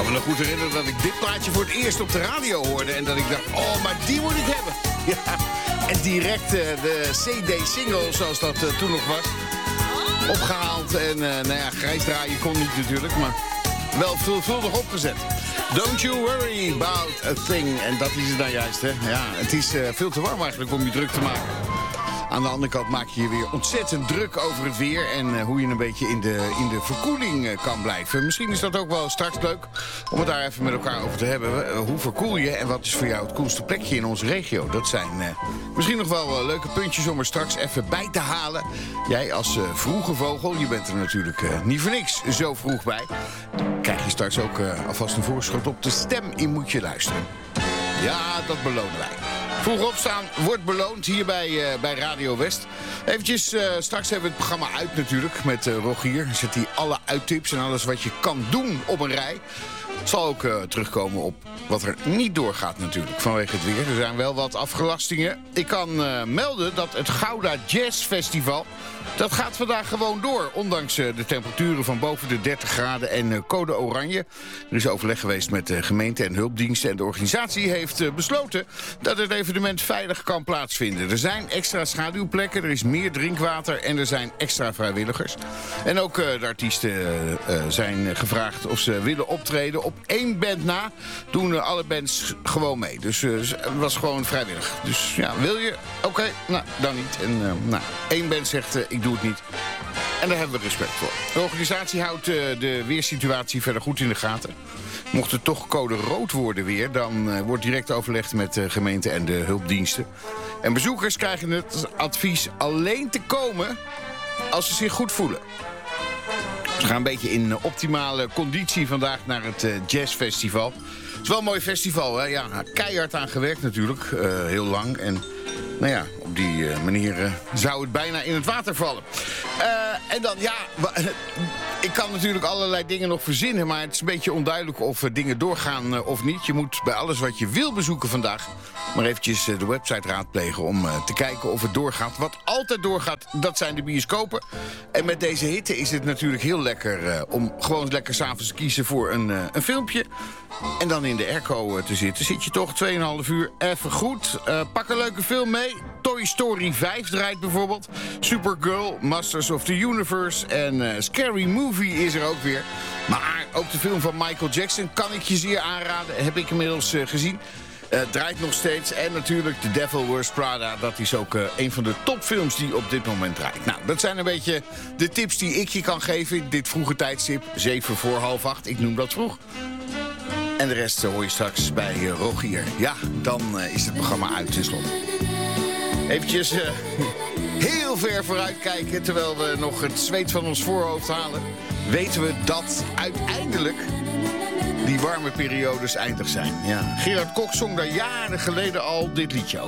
me nog goed herinneren dat ik dit plaatje voor het eerst op de radio hoorde. En dat ik dacht, oh, maar die moet ik hebben. Ja. En direct de CD-single, zoals dat toen nog was, opgehaald. En nou ja, grijs draaien kon niet natuurlijk, maar wel veelvuldig opgezet. Don't you worry about a thing. En dat is het nou juist, hè. Ja, het is veel te warm eigenlijk om je druk te maken. Aan de andere kant maak je je weer ontzettend druk over het weer en hoe je een beetje in de verkoeling kan blijven. Misschien is dat ook wel straks leuk om het daar even met elkaar over te hebben. Hoe verkoel je en wat is voor jou het coolste plekje in onze regio? Dat zijn misschien nog wel leuke puntjes om er straks even bij te halen. Jij als vroege vogel, je bent er natuurlijk niet voor niks zo vroeg bij. Krijg je straks ook alvast een voorschot op de stem in Moet Je Luisteren. Ja, dat belonen wij. Vroeg opstaan wordt beloond hier bij Radio West. Eventjes, straks hebben we het programma uit natuurlijk met Rogier. Zet hij alle uittips en alles wat je kan doen op een rij. Zal ook terugkomen op wat er niet doorgaat natuurlijk vanwege het weer. Er zijn wel wat afgelastingen. Ik kan melden dat het Gouda Jazz Festival, dat gaat vandaag gewoon door. Ondanks de temperaturen van boven de 30 graden en code oranje. Er is overleg geweest met de gemeente en hulpdiensten. En de organisatie heeft besloten dat het evenement veilig kan plaatsvinden. Er zijn extra schaduwplekken, er is meer drinkwater en er zijn extra vrijwilligers. En ook de artiesten zijn gevraagd of ze willen optreden. Op 1 band na doen alle bands gewoon mee. Dus het was gewoon vrijwillig. Dus ja, wil je? Oké, nou, dan niet. En 1 band zegt ik doe het niet. En daar hebben we respect voor. De organisatie houdt de weersituatie verder goed in de gaten. Mocht het toch code rood worden weer, dan wordt direct overlegd met de gemeente en de hulpdiensten. En bezoekers krijgen het advies alleen te komen als ze zich goed voelen. We gaan een beetje in optimale conditie vandaag naar het jazzfestival. Het is wel een mooi festival, hè? Ja, keihard aan gewerkt natuurlijk, heel lang. En nou ja, op die manier zou het bijna in het water vallen. En dan, ja, ik kan natuurlijk allerlei dingen nog verzinnen, maar het is een beetje onduidelijk of dingen doorgaan of niet. Je moet bij alles wat je wil bezoeken vandaag maar eventjes de website raadplegen om te kijken of het doorgaat. Wat altijd doorgaat, dat zijn de bioscopen. En met deze hitte is het natuurlijk heel lekker om gewoon lekker 's avonds te kiezen voor een filmpje. En dan in de airco te zitten. Zit je toch 2,5 uur even goed. Pak een leuke film mee. Toy Story 5 draait bijvoorbeeld. Supergirl, Masters of the Universe en Scary Movie is er ook weer. Maar ook de film van Michael Jackson kan ik je zeer aanraden. Heb ik inmiddels gezien. Draait nog steeds. En natuurlijk The Devil Wears Prada. Dat is ook een van de topfilms die op dit moment draait. Nou, dat zijn een beetje de tips die ik je kan geven in dit vroege tijdstip. 7 voor half 8. Ik noem dat vroeg. En de rest hoor je straks bij Rogier. Ja, dan is het programma uit tenslotte. Eventjes heel ver vooruit kijken, terwijl we nog het zweet van ons voorhoofd halen. Weten we dat uiteindelijk die warme periodes eindig zijn. Ja. Gerard Kok zong daar jaren geleden al dit liedje over.